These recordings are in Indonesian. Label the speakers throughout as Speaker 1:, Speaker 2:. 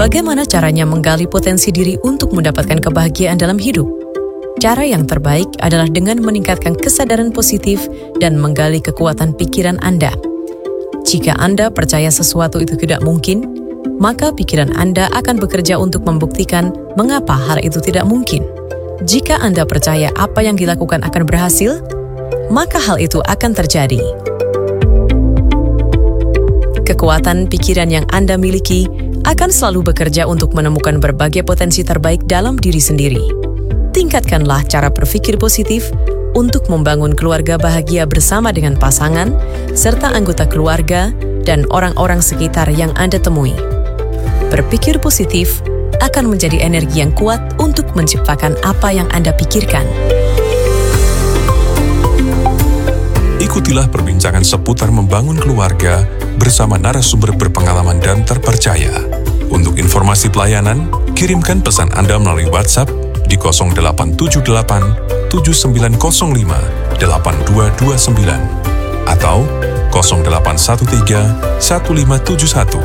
Speaker 1: Bagaimana caranya menggali potensi diri untuk mendapatkan kebahagiaan dalam hidup? Cara yang terbaik adalah dengan meningkatkan kesadaran positif dan menggali kekuatan pikiran Anda. Jika Anda percaya sesuatu itu tidak mungkin, maka pikiran Anda akan bekerja untuk membuktikan mengapa hal itu tidak mungkin. Jika Anda percaya apa yang dilakukan akan berhasil, maka hal itu akan terjadi. Kekuatan pikiran yang Anda miliki akan selalu bekerja untuk menemukan berbagai potensi terbaik dalam diri sendiri. Tingkatkanlah cara berpikir positif untuk membangun keluarga bahagia bersama dengan pasangan, serta anggota keluarga dan orang-orang sekitar yang Anda temui. Berpikir positif akan menjadi energi yang kuat untuk menciptakan apa yang Anda pikirkan.
Speaker 2: Ikutilah perbincangan seputar membangun keluarga bersama narasumber berpengalaman dan terpercaya. Untuk informasi pelayanan, kirimkan pesan Anda melalui WhatsApp di 0878 7905 8229 atau 0813 1571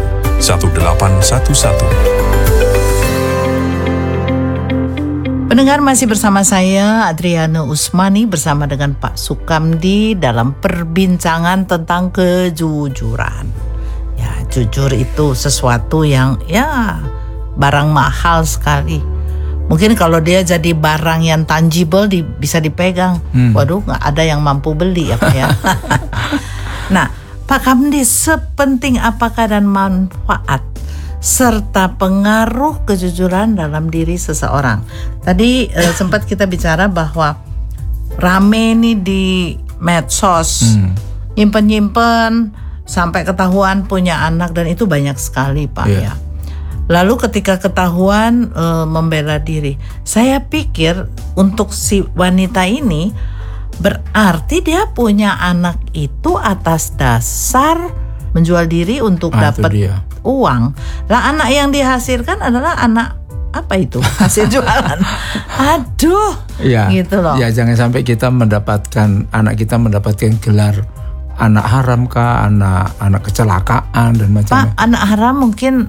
Speaker 2: 1811.
Speaker 3: Pendengar, masih bersama saya Adriana Usmani bersama dengan Pak Sukamdi dalam perbincangan tentang kejujuran. Ya, jujur itu sesuatu yang barang mahal sekali. Mungkin kalau dia jadi barang yang tangible bisa dipegang. Waduh, nggak ada yang mampu beli ya Pak ya. Nah, Pak Kamdi, sepenting apakah dan manfaat serta pengaruh kejujuran dalam diri seseorang? Tadi sempat kita bicara bahwa rame nih di medsos, nyimpen sampai ketahuan punya anak, dan itu banyak sekali Pak ya. Lalu ketika ketahuan membela diri, saya pikir untuk si wanita ini berarti dia punya anak itu atas dasar menjual diri untuk dapat uang. Lah anak yang dihasilkan adalah anak apa itu? Hasil jualan. Aduh. Gitu loh.
Speaker 4: Ya, jangan sampai kita anak kita mendapatkan gelar anak haram kah, anak kecelakaan dan macamnya.
Speaker 3: Pak, anak haram mungkin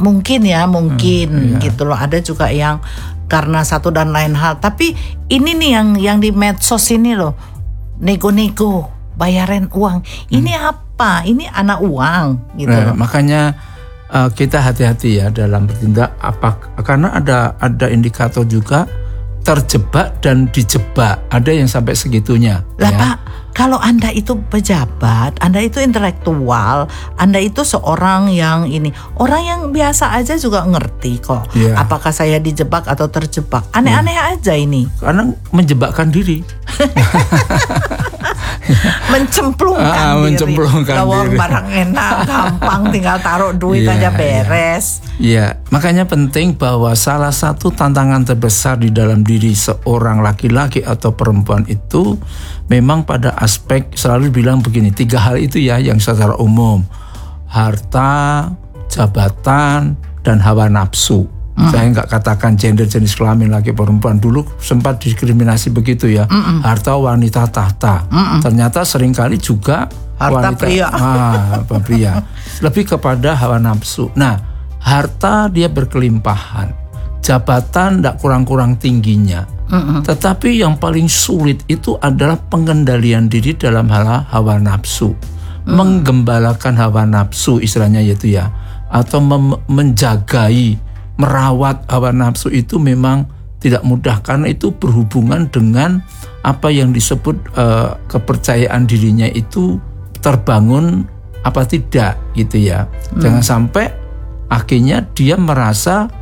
Speaker 3: gitu loh. Ada juga yang karena satu dan lain hal. Tapi ini nih yang di medsos ini loh, nego-nego, bayarin uang. Ini apa? Ini anak uang gitu loh.
Speaker 4: Makanya kita hati-hati ya dalam bertindak, karena ada indikator juga terjebak dan dijebak. Ada yang sampai segitunya.
Speaker 3: Lah Pak, kalau Anda itu pejabat, Anda itu intelektual, Anda itu seorang yang orang yang biasa aja juga ngerti kok. Apakah saya dijebak atau terjebak? Aneh-aneh aja ini.
Speaker 4: Karena menjebakkan diri.
Speaker 3: Mencemplungkan diri. Barang enak, gampang, tinggal taruh duit aja beres.
Speaker 4: Iya, makanya penting bahwa salah satu tantangan terbesar di dalam diri seorang laki-laki atau perempuan itu memang pada aspek, selalu bilang begini, 3 hal itu ya yang secara umum: harta, jabatan, dan hawa nafsu. Saya nggak katakan gender, jenis kelamin laki perempuan. Dulu sempat diskriminasi begitu ya. Harta, wanita, tahta. Ternyata seringkali juga
Speaker 3: harta
Speaker 4: wanita, pria. Lebih kepada hawa nafsu. Nah, harta dia berkelimpahan, jabatan tidak kurang-kurang tingginya. Tetapi yang paling sulit itu adalah pengendalian diri dalam hal hawa nafsu. Menggembalakan hawa nafsu istilahnya yaitu ya, atau menjagai, merawat hawa nafsu itu memang tidak mudah, karena itu berhubungan dengan apa yang disebut kepercayaan dirinya itu terbangun apa tidak gitu ya. Jangan sampai akhirnya dia merasa